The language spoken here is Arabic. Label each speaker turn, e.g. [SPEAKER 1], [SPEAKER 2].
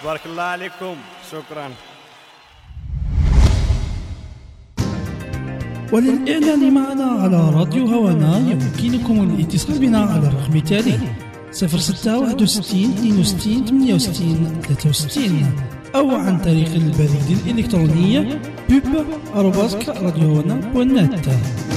[SPEAKER 1] بارك الله عليكم، شكرا.
[SPEAKER 2] وللإعلان معنا على راديو هوانا يمكنكم الاتصال بنا على الرقم التالي 0661 62 68 63 أو عن طريق البريد الإلكتروني pub@radiohawana.net.